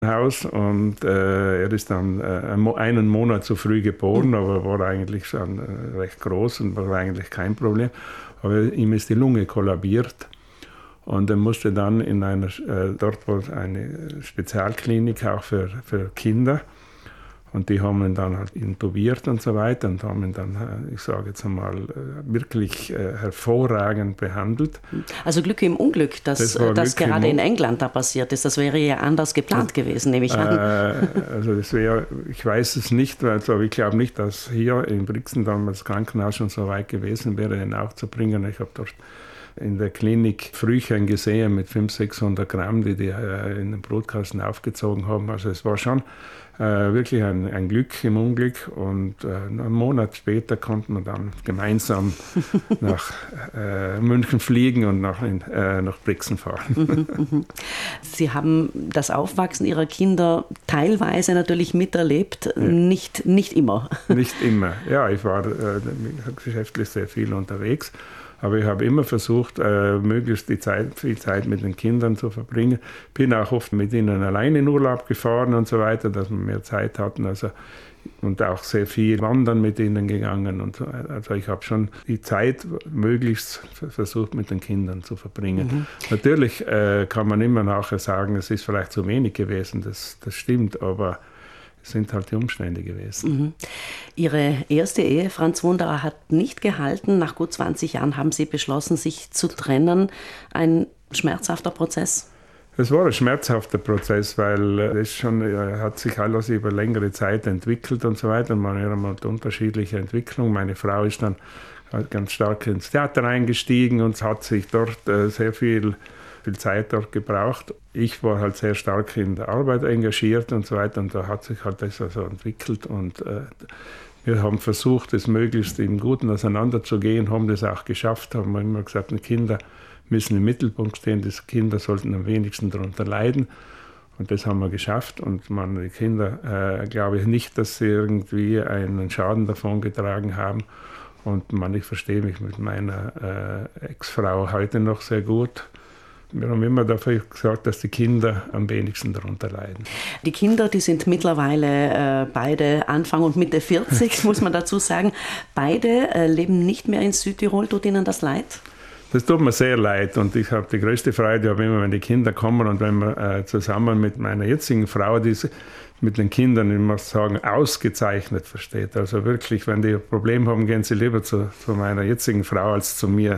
Haus und er ist dann einen Monat zu früh geboren, aber war eigentlich schon recht groß und war eigentlich kein Problem. Aber ihm ist die Lunge kollabiert und er musste dann in einer, dort war eine Spezialklinik auch für Kinder. Und die haben ihn dann halt intubiert und so weiter und haben ihn dann, ich sage jetzt einmal, wirklich hervorragend behandelt. Also Glück im Unglück, dass das gerade in England da passiert ist. Das wäre ja anders geplant gewesen, nehme ich an. Also das wäre, ich weiß es nicht, also ich glaube nicht, dass hier in Brixen damals das Krankenhaus schon so weit gewesen wäre, ihn auch zu bringen. Ich habe dort in der Klinik Frühchen gesehen mit 500-600 Gramm, die in den Brutkasten aufgezogen haben. Also es war schon wirklich ein Glück im Unglück. Und einen Monat später konnten wir dann gemeinsam nach München fliegen und nach Brixen fahren. Sie haben das Aufwachsen Ihrer Kinder teilweise natürlich miterlebt, ja. Nicht immer. Nicht immer, ja. Ich war geschäftlich sehr viel unterwegs. Aber ich habe immer versucht, möglichst viel Zeit mit den Kindern zu verbringen. Bin auch oft mit ihnen alleine in Urlaub gefahren und so weiter, dass wir mehr Zeit hatten. Und auch sehr viel wandern mit ihnen gegangen. Und so. Also ich habe schon die Zeit möglichst versucht, mit den Kindern zu verbringen. Mhm. Natürlich kann man immer nachher sagen, es ist vielleicht zu wenig gewesen. Das stimmt, aber es sind halt die Umstände gewesen. Mhm. Ihre erste Ehe, Franz Wunderer, hat nicht gehalten. Nach gut 20 Jahren haben Sie beschlossen, sich zu trennen. Ein schmerzhafter Prozess? Es war ein schmerzhafter Prozess, weil es schon hat sich alles über längere Zeit entwickelt und so weiter. Man hat unterschiedliche Entwicklungen. Meine Frau ist dann ganz stark ins Theater eingestiegen und hat sich dort sehr viel Zeit dort gebraucht. Ich war halt sehr stark in der Arbeit engagiert und so weiter und da hat sich halt das also entwickelt und wir haben versucht, es möglichst im Guten auseinanderzugehen, haben das auch geschafft, haben wir immer gesagt, die Kinder müssen im Mittelpunkt stehen, die Kinder sollten am wenigsten darunter leiden und das haben wir geschafft und die Kinder, glaube ich nicht, dass sie irgendwie einen Schaden davon getragen haben und ich verstehe mich mit meiner Ex-Frau heute noch sehr gut. Wir haben immer dafür gesagt, dass die Kinder am wenigsten darunter leiden. Die Kinder, die sind mittlerweile beide Anfang und Mitte 40, muss man dazu sagen. Beide leben nicht mehr in Südtirol. Tut Ihnen das leid? Das tut mir sehr leid und ich habe die größte Freude, immer wenn die Kinder kommen und wenn wir zusammen mit meiner jetzigen Frau, die mit den Kindern, ich muss sagen, ausgezeichnet versteht. Also wirklich, wenn die ein Problem haben, gehen sie lieber zu meiner jetzigen Frau als zu mir.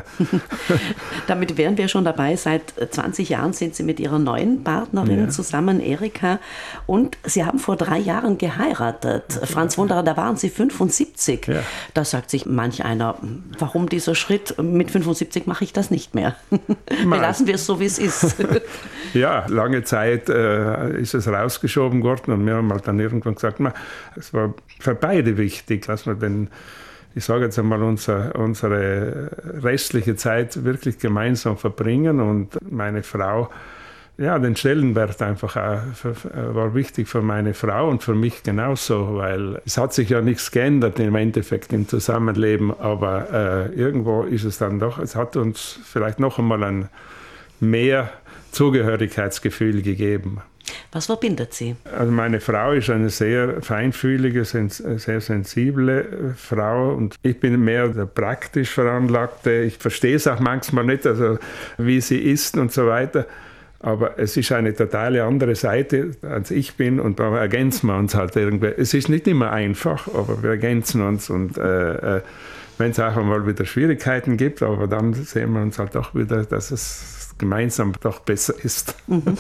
Damit wären wir schon dabei. Seit 20 Jahren sind Sie mit Ihrer neuen Partnerin zusammen, Erika. Und Sie haben vor 3 Jahren geheiratet. Franz Wunderer, da waren Sie 75. Ja. Da sagt sich manch einer, warum dieser Schritt? Mit 75 mache ich das nicht mehr. Belassen wir es so, wie es ist. Ja, lange Zeit ist es rausgeschoben worden und wir haben halt dann irgendwann gesagt, es war für beide wichtig, dass wir ich sage jetzt einmal, unsere restliche Zeit wirklich gemeinsam verbringen und meine Frau, ja, den Stellenwert einfach war wichtig für meine Frau und für mich genauso, weil es hat sich ja nichts geändert im Endeffekt im Zusammenleben, aber irgendwo ist es dann doch, es hat uns vielleicht noch einmal ein mehr Zugehörigkeitsgefühl gegeben. Was verbindet Sie? Also meine Frau ist eine sehr feinfühlige, sehr sensible Frau und ich bin mehr der praktisch Veranlagte. Ich verstehe es auch manchmal nicht, also wie sie ist und so weiter. Aber es ist eine totale andere Seite, als ich bin und da ergänzen wir uns halt irgendwie. Es ist nicht immer einfach, aber wir ergänzen uns und wenn es auch einmal wieder Schwierigkeiten gibt, aber dann sehen wir uns halt auch wieder, dass es gemeinsam doch besser ist.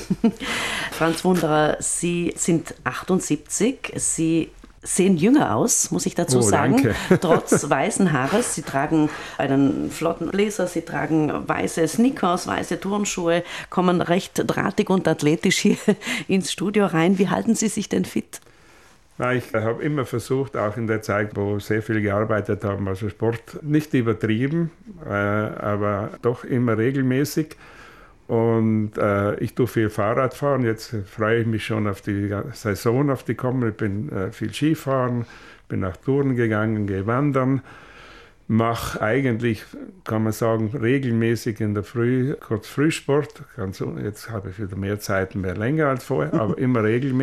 Franz Wunderer, Sie sind 78, Sie sehen jünger aus, muss ich dazu sagen, danke. Trotz weißen Haares. Sie tragen einen flotten Blazer, Sie tragen weiße Sneakers, weiße Turnschuhe, kommen recht drahtig und athletisch hier ins Studio rein. Wie halten Sie sich denn fit? Ich habe immer versucht, auch in der Zeit, wo sehr viel gearbeitet haben, also Sport nicht übertrieben, aber doch immer regelmäßig. Und ich tue viel Fahrrad fahren. Jetzt freue ich mich schon auf die Saison, auf die kommen. Ich bin viel Skifahren, bin nach Touren gegangen, gehe wandern. mache eigentlich, kann man sagen, regelmäßig in der Früh kurz Frühsport. Jetzt habe ich wieder mehr Zeit, mehr länger als vorher, aber immer regelmäßig.